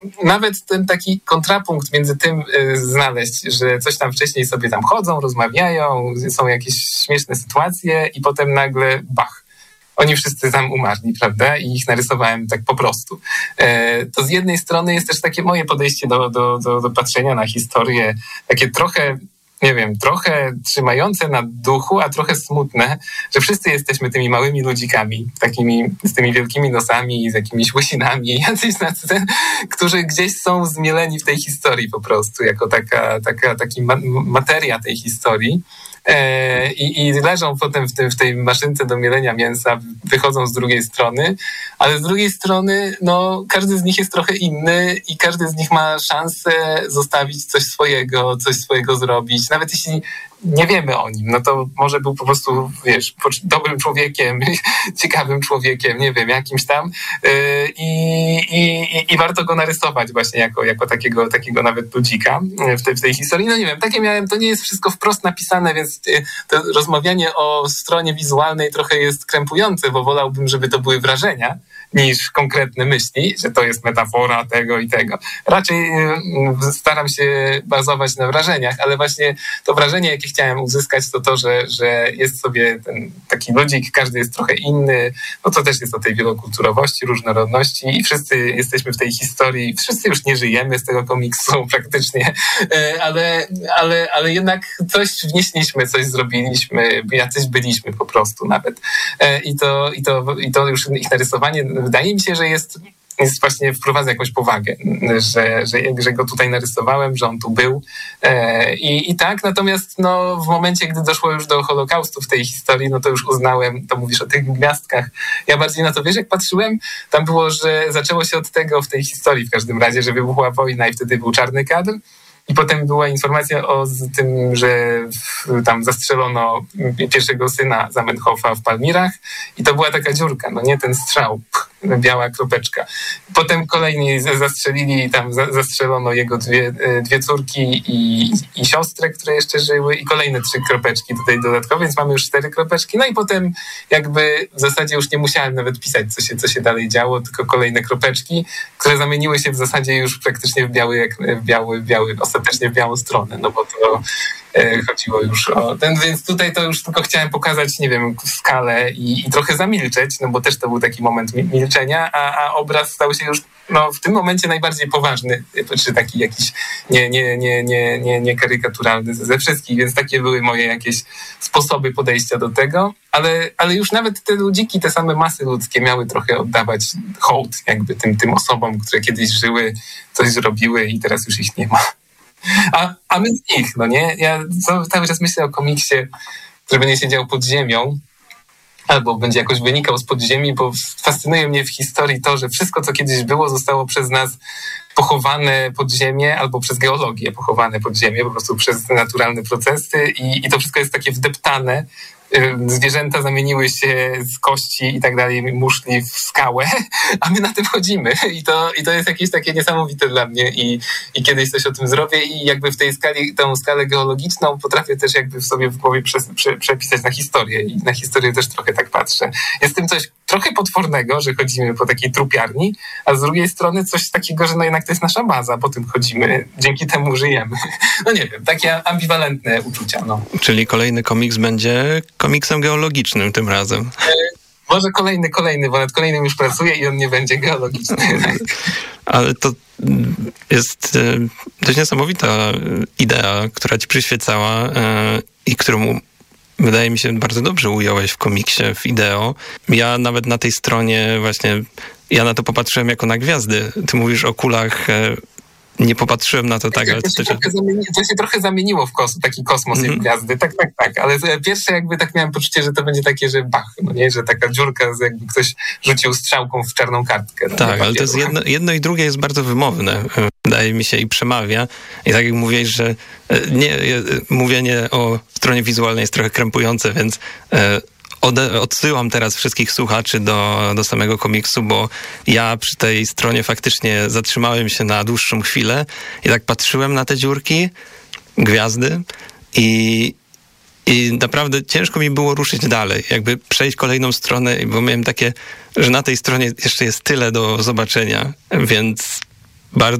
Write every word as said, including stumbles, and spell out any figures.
nawet ten taki kontrapunkt między tym y, znaleźć, że coś tam wcześniej sobie tam chodzą, rozmawiają, są jakieś śmieszne sytuacje i potem nagle bach. Oni wszyscy tam umarli, prawda? I ich narysowałem tak po prostu. E, to z jednej strony jest też takie moje podejście do, do, do, do patrzenia na historię, takie trochę, nie wiem, trochę trzymające na duchu, a trochę smutne, że wszyscy jesteśmy tymi małymi ludzikami, takimi z tymi wielkimi nosami, z jakimiś łysinami, jacyś tacy, którzy gdzieś są zmieleni w tej historii po prostu, jako taka, taka taki ma- materia tej historii. E, i, I leżą potem w, tym, w tej maszynce do mielenia mięsa, wychodzą z drugiej strony, ale z drugiej strony no, każdy z nich jest trochę inny i każdy z nich ma szansę zostawić coś swojego, coś swojego zrobić. Nawet jeśli nie wiemy o nim, no to może był po prostu, wiesz, dobrym człowiekiem, ciekawym człowiekiem, nie wiem, jakimś tam i, i, i warto go narysować właśnie jako, jako takiego, takiego nawet ludzika w tej, w tej historii. No nie wiem, takie miałem, to nie jest wszystko wprost napisane, więc to rozmawianie o stronie wizualnej trochę jest krępujące, bo wolałbym, żeby to były wrażenia niż konkretne myśli, że to jest metafora tego i tego. Raczej staram się bazować na wrażeniach, ale właśnie to wrażenie, jakie chciałem uzyskać, to to, że, że jest sobie ten taki ludzik, każdy jest trochę inny, no to też jest o tej wielokulturowości, różnorodności i wszyscy jesteśmy w tej historii, wszyscy już nie żyjemy z tego komiksu praktycznie, ale, ale, ale jednak coś wnieśliśmy, coś zrobiliśmy, jacyś byliśmy po prostu nawet. I to, i to, i to już ich narysowanie wydaje mi się, że jest, jest właśnie wprowadza jakąś powagę, że, że, że go tutaj narysowałem, że on tu był. E, i, I tak, natomiast no, w momencie, gdy doszło już do Holokaustu w tej historii, no to już uznałem, to mówisz o tych gwiazdkach. Ja bardziej na to, wiesz, jak patrzyłem, tam było, że zaczęło się od tego w tej historii w każdym razie, że wybuchła wojna i wtedy był czarny kadr. I potem była informacja o tym, że w, tam zastrzelono pierwszego syna Zamenhofa w Palmirach i to była taka dziurka, no nie, ten strzał, pch, biała kropeczka. Potem kolejni zastrzelili, tam zastrzelono jego dwie, dwie córki i, i siostrę, które jeszcze żyły i kolejne trzy kropeczki tutaj dodatkowo, więc mamy już cztery kropeczki. No i potem jakby w zasadzie już nie musiałem nawet pisać, co się, co się dalej działo, tylko kolejne kropeczki, które zamieniły się w zasadzie już praktycznie w biały, w biały, biały ostatecznie w białą stronę, no bo to e, chodziło już o ten, więc tutaj to już tylko chciałem pokazać, nie wiem, skalę i, i trochę zamilczeć, no bo też to był taki moment mi- milczenia, a, a obraz stał się już no, w tym momencie najbardziej poważny, czy taki jakiś nie, nie, nie, nie, nie, nie karykaturalny ze wszystkich, więc takie były moje jakieś sposoby podejścia do tego, ale, ale już nawet te ludziki, te same masy ludzkie miały trochę oddawać hołd jakby tym, tym osobom, które kiedyś żyły, coś zrobiły i teraz już ich nie ma. A, a my z nich, no nie? Ja cały czas myślę o komiksie, który będzie siedział pod ziemią, albo będzie jakoś wynikał z podziemi, bo fascynuje mnie w historii to, że wszystko, co kiedyś było, zostało przez nas pochowane pod ziemię albo przez geologię pochowane pod ziemię, po prostu przez naturalne procesy i, i to wszystko jest takie wdeptane. Zwierzęta zamieniły się z kości i tak dalej, muszli w skałę, a my na tym chodzimy i to, i to jest jakieś takie niesamowite dla mnie i, i kiedyś coś o tym zrobię i jakby w tej skali, tą skalę geologiczną potrafię też jakby w sobie w głowie prze, prze, przepisać na historię i na historię też trochę tak patrzę. Jest w tym coś trochę potwornego, że chodzimy po takiej trupiarni, a z drugiej strony coś takiego, że no jednak to jest nasza baza, po tym chodzimy, dzięki temu żyjemy. No nie wiem, takie ambiwalentne uczucia. No. Czyli kolejny komiks będzie komiksem geologicznym tym razem. Może kolejny, kolejny, bo nad kolejnym już pracuję i on nie będzie geologiczny. Ale to jest dość niesamowita idea, która ci przyświecała i którą wydaje mi się bardzo dobrze ująłeś w komiksie, w Ideo. Ja nawet na tej stronie właśnie, ja na to popatrzyłem jako na gwiazdy. Ty mówisz o kulach. Nie popatrzyłem na to tak, ale... To się, trochę, zamieni, to się trochę zamieniło w kos, taki kosmos mm-hmm. i gwiazdy, tak, tak, tak, ale pierwsze jakby tak miałem poczucie, że to będzie takie, że bach, no nie, że taka dziurka, jakby ktoś rzucił strzałką w czarną kartkę. No, tak, ale to jest jedno, jedno i drugie jest bardzo wymowne, wydaje mi się, i przemawia. I tak jak mówiłeś, że nie, mówienie o stronie wizualnej jest trochę krępujące, więc... Odsyłam teraz wszystkich słuchaczy do, do samego komiksu, bo ja przy tej stronie faktycznie zatrzymałem się na dłuższą chwilę i tak patrzyłem na te dziurki, gwiazdy i, i naprawdę ciężko mi było ruszyć dalej, jakby przejść kolejną stronę, bo miałem takie, że na tej stronie jeszcze jest tyle do zobaczenia, więc bardzo